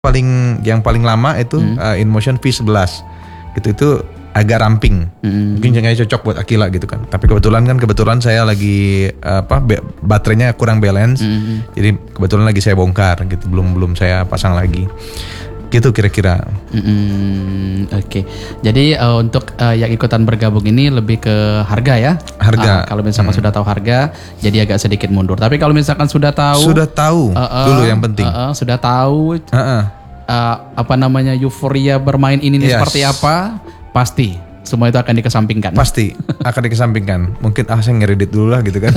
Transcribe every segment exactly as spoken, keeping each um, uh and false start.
paling yang paling lama itu hmm. uh, InMotion V eleven gitu, itu agak ramping, hmm. mungkin jangan cocok buat Aquila gitu kan. Tapi kebetulan kan kebetulan saya lagi uh, apa be- baterainya kurang balance, hmm. jadi kebetulan lagi saya bongkar gitu, belum belum saya pasang lagi. Gitu kira-kira. Hmm, Oke, okay. Jadi uh, untuk uh, yang ikutan bergabung ini lebih ke harga ya. Harga. Uh, kalau misalkan hmm. sudah tahu harga, jadi agak sedikit mundur. Tapi kalau misalkan sudah tahu, sudah tahu uh, uh, dulu yang penting. Uh, uh, sudah tahu uh, uh. Uh, apa namanya euforia bermain ini yes. seperti apa, pasti. Semua itu akan dikesampingkan. Pasti akan dikesampingkan. Mungkin ah saya ngeredit dulu lah gitu kan.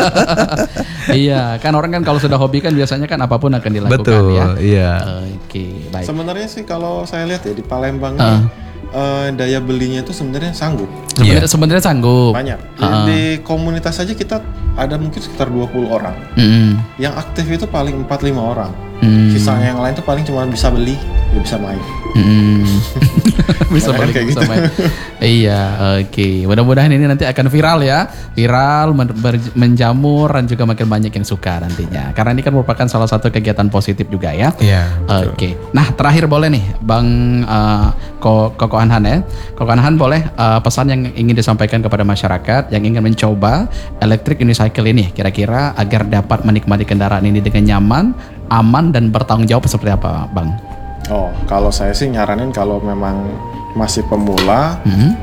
Iya, kan orang kan kalau sudah hobi kan biasanya kan apapun akan dilakukan. Betul, ya. Iya. Oke, baik. Sebenarnya sih kalau saya lihat ya di Palembang uh. ini uh, daya belinya itu sebenarnya sanggup. Sebenarnya, yeah. sebenarnya sanggup. Banyak. Uh. Di komunitas saja kita ada mungkin sekitar dua puluh orang. Mm. Yang aktif itu paling empat lima orang. Mm. Sisanya yang lain tuh paling cuma bisa beli, ya bisa main. Mm. bisa beli, kayak bisa gitu. main. Iya, oke. Okay. Mudah-mudahan ini nanti akan viral ya. Viral, men- menjamur dan juga makin banyak yang suka nantinya. Karena ini kan merupakan salah satu kegiatan positif juga ya. Iya. Oke. Okay. Nah, terakhir boleh nih Bang uh, Ko- Koko Anhan ya. Koko Anhan boleh uh, pesan yang ingin disampaikan kepada masyarakat yang ingin mencoba electric unicycle ini kira-kira agar dapat menikmati kendaraan ini dengan nyaman, aman dan bertanggung jawab seperti apa, Bang? Oh, kalau saya sih nyaranin kalau memang masih pemula, mm-hmm.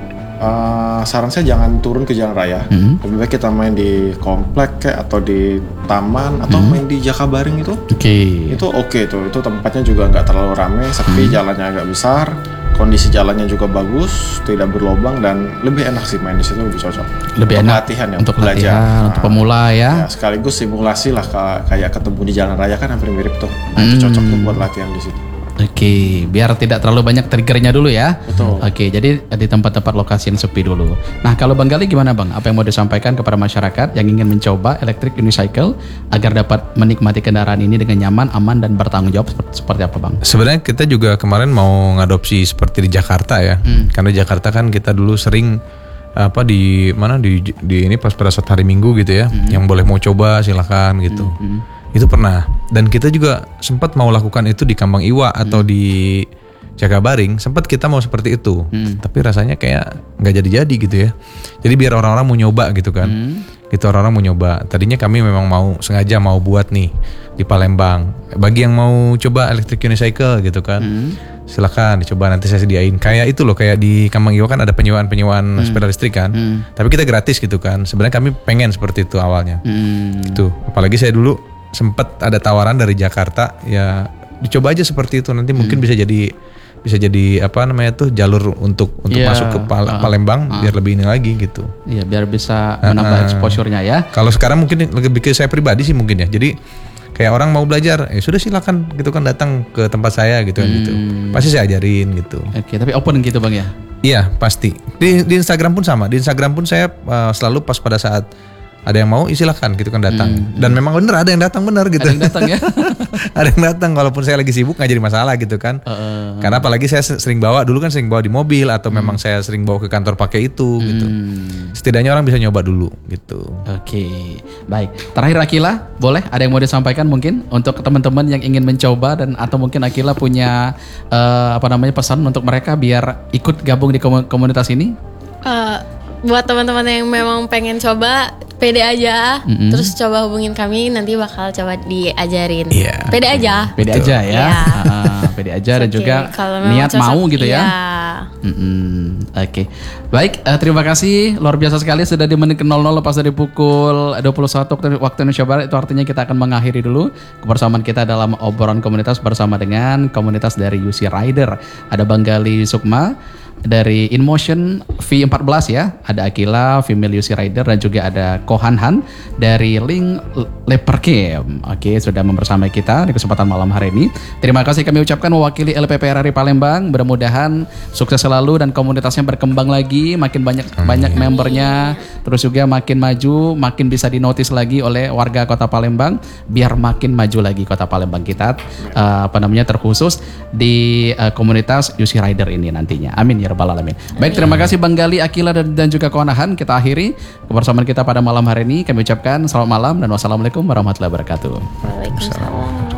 uh, saran saya jangan turun ke jalan raya. Mm-hmm. Lebih baik kita main di komplek kayak atau di taman atau mm-hmm. main di Jakabaring itu. Oke. Okay. Itu oke okay tuh. Itu tempatnya juga nggak terlalu ramai, sepi, mm-hmm. jalannya agak besar, kondisi jalannya juga bagus, tidak berlobang dan lebih enak sih main di situ, lebih cocok. Lebih untuk enak latihan ya, untuk belajar. Latihan, nah, untuk pemula ya. ya. Sekaligus simulasi lah kayak ketemu di jalan raya kan hampir mirip tuh. Nah, hmm. itu cocok tuh buat latihan di situ. Oke, biar tidak terlalu banyak triggernya dulu ya. Betul. Oke, jadi di tempat-tempat lokasi yang sepi dulu. Nah, kalau Bang Gali gimana Bang? Apa yang mau disampaikan kepada masyarakat yang ingin mencoba electric unicycle agar dapat menikmati kendaraan ini dengan nyaman, aman dan bertanggung jawab seperti apa Bang? Sebenarnya kita juga kemarin mau ngadopsi seperti di Jakarta ya. Hmm. Karena di Jakarta kan kita dulu sering apa di mana di di ini pas pada saat hari Minggu gitu ya, hmm. yang boleh mau coba silakan gitu. Hmm. Itu pernah, dan kita juga sempat mau lakukan itu di Kambang Iwa atau hmm. di Jakabaring, sempat kita mau seperti itu, hmm. tapi rasanya kayak nggak jadi-jadi gitu ya. Jadi biar orang-orang mau nyoba gitu kan, hmm. gitu orang-orang mau nyoba. Tadinya kami memang mau sengaja mau buat nih di Palembang. Bagi yang mau coba electric unicycle gitu kan, hmm. silakan dicoba, nanti saya sediain. Kayak itu loh, kayak di Kambang Iwa kan ada penyewaan-penyewaan hmm. sepeda listrik kan, hmm. tapi kita gratis gitu kan. Sebenarnya kami pengen seperti itu awalnya, hmm. gitu. Apalagi saya dulu sempat ada tawaran dari Jakarta, ya dicoba aja seperti itu, nanti mungkin hmm. bisa jadi bisa jadi apa namanya tuh jalur untuk untuk yeah. masuk ke Pal- uh, Palembang uh. biar lebih ini lagi gitu. Iya, biar bisa menambah uh, exposure-nya ya. Kalau sekarang mungkin lebih ke saya pribadi sih mungkin ya. Jadi kayak orang mau belajar, ya sudah silakan gitu kan, datang ke tempat saya gitu kan, hmm. gitu. Pasti saya ajarin gitu. Oke, okay, tapi open gitu Bang ya? Iya, pasti. Di di Instagram pun sama. Di Instagram pun saya uh, selalu pas pada saat ada yang mau, silakan gitu kan datang. Hmm, Dan hmm. memang bener ada yang datang bener gitu. Ada yang datang ya. Ada yang datang, walaupun saya lagi sibuk nggak jadi masalah gitu kan. Uh, uh, Karena apalagi saya sering bawa, dulu kan sering bawa di mobil atau hmm. memang saya sering bawa ke kantor pakai itu gitu. Hmm. Setidaknya orang bisa nyoba dulu gitu. Oke, okay. Baik. Terakhir Aquila, boleh ada yang mau disampaikan mungkin untuk teman-teman yang ingin mencoba dan atau mungkin Aquila punya uh, apa namanya pesan untuk mereka biar ikut gabung di komunitas ini? Uh, buat teman-teman yang memang pengen coba, pede aja, mm-hmm. terus coba hubungin kami, nanti bakal coba diajarin. Yeah. Pede aja. Pede Betul. aja ya. Yeah. Uh, pede aja dan okay. juga niat cocok, mau gitu ya. Yeah. Mm-hmm. Oke, okay. Baik. Uh, terima kasih luar biasa sekali sudah di menit ke nol nol lepas dari pukul dua puluh satu waktu Indonesia Barat. Itu artinya kita akan mengakhiri dulu kebersamaan kita dalam obrolan komunitas bersama dengan komunitas dari U C Rider. Ada Bang Gali Sukma dari InMotion V fourteen ya, ada Aquila female U C Rider dan juga ada Ko Han Han dari Link Lepercam. Oke, sudah membersamai kita di kesempatan malam hari ini. Terima kasih kami ucapkan mewakili L P P R R I Palembang. Mudah-mudahan sukses selalu dan komunitasnya berkembang lagi, makin banyak Amin. banyak membernya, terus juga makin maju, makin bisa dinotis lagi oleh warga Kota Palembang, biar makin maju lagi Kota Palembang kita uh, apa namanya terkhusus di uh, komunitas U C Rider ini nantinya. Amin ya rabbal alamin. Baik, terima kasih Bang Gali, Aquila dan, dan juga Ko Han Han. Kita akhiri kebersamaan kita pada malam hari ini. Kami ucapkan selamat malam dan wassalamualaikum warahmatullahi wabarakatuh. Waalaikumsalam.